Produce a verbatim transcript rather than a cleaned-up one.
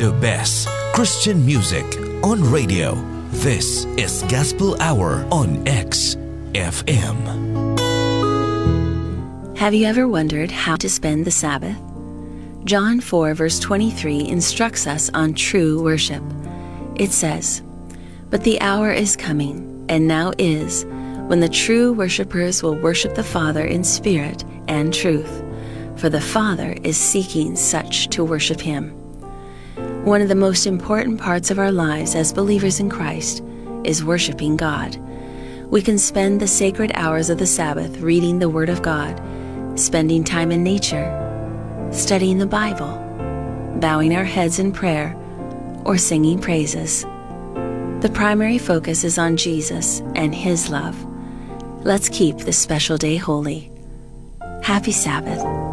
The best Christian music on radio. This is Gospel Hour on X F M. Have you ever wondered how to spend the Sabbath? John four verse twenty-three instructs us on true worship. It says, "But the hour is coming, and now is, when the true worshipers will worship the Father in spirit and truth, for the Father is seeking such to worship Him." One of the most important parts of our lives as believers in Christ is worshiping God. We can spend the sacred hours of the Sabbath reading the Word of God, spending time in nature, studying the Bible, bowing our heads in prayer, or singing praises. The primary focus is on Jesus and His love. Let's keep this special day holy. Happy Sabbath.